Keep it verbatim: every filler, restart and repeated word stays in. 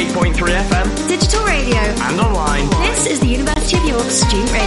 eight point three F M, digital radio, and online. This is the University of York Student Radio.